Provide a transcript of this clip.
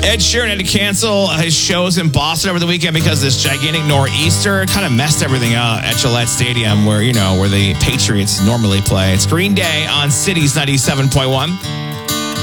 Ed Sheeran had to cancel his shows in Boston over the weekend because of this gigantic nor'easter. It kind of messed everything up at Gillette Stadium where the Patriots normally play. It's Green Day on Cities 97.1.